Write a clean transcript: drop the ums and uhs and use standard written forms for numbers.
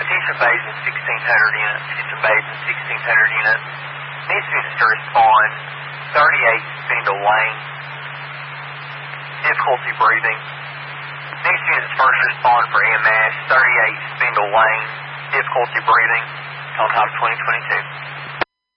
Potential bays in 1,600 units. Potential bays in 1,600 units. Needs units to respond. 38 Spindle Lane. Difficulty breathing. Needs units first respond for EMS. 38 Spindle Lane. Difficulty breathing. On top 2022.